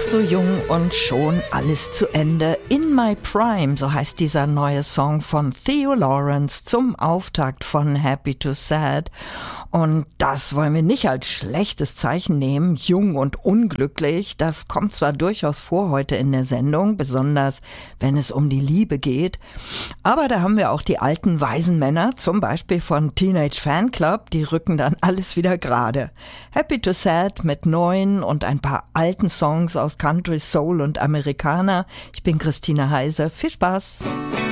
so jung und schon alles zu Ende. In My Prime, so heißt dieser neue Song von Theo Lawrence zum Auftakt von Happy to Sad. Und das wollen wir nicht als schlechtes Zeichen nehmen. Jung und unglücklich, das kommt zwar durchaus vor heute in der Sendung, besonders wenn es um die Liebe geht. Aber da haben wir auch die alten weisen Männer, zum Beispiel von Teenage Fanclub, die rücken dann alles wieder gerade. Happy to Sad mit neuen und ein paar alten Songs aus Country, Soul und Amerikaner. Ich bin Christine Heise. Viel Spaß!